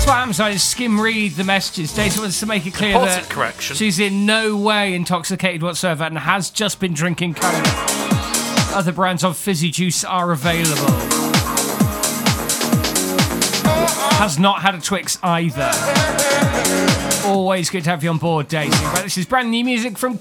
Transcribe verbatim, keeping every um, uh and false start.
what happens. I skim read the messages. Daisy wants to make it clear Important that correction. she's in no way intoxicated whatsoever and has just been drinking Coke. Other brands of fizzy juice are available. Has not had a Twix either. Always good to have you on board, Daisy. But this is brand new music from